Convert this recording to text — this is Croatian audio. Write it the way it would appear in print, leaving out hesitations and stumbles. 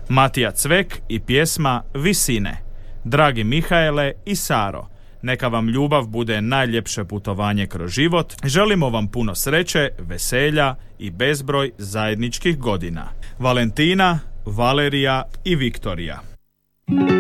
Matija Cvek i pjesma Visine. Dragi Mihaele i Saro, neka vam ljubav bude najljepše putovanje kroz život. Želimo vam puno sreće, veselja i bezbroj zajedničkih godina. Valentina, Valerija i Viktorija.